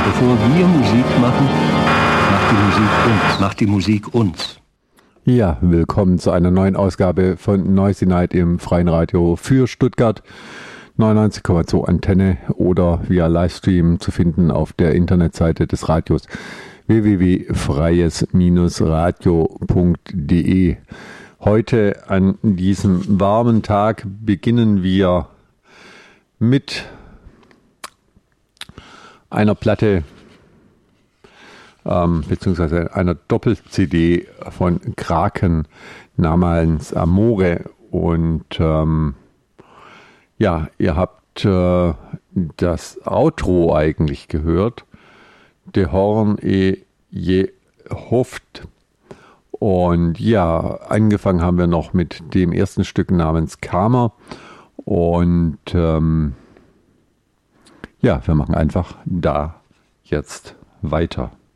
Bevor wir Musik machen, macht die Musik uns. Ja, willkommen zu einer neuen Ausgabe von Noisy Night im freien Radio für Stuttgart. 99,2 Antenne oder via Livestream zu finden auf der Internetseite des Radios www.freies-radio.de. Heute an diesem warmen Tag beginnen wir mit einer Platte beziehungsweise einer Doppel-CD von Kraken namens Amore. Und ja, ihr habt das Outro eigentlich gehört. De Horn e je Hoft. Und ja, angefangen haben wir noch mit dem ersten Stück namens Karma. Und ja, wir machen einfach da jetzt weiter.